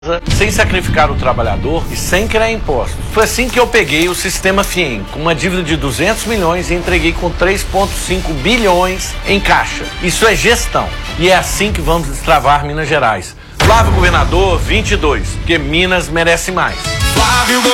sem sacrificar o trabalhador e sem criar impostos. Foi assim que eu peguei o sistema FIEM, com uma dívida de 200 milhões e entreguei com 3,5 bilhões em caixa. Isso é gestão. E é assim que vamos destravar Minas Gerais. Flávio Governador 22, porque Minas merece mais.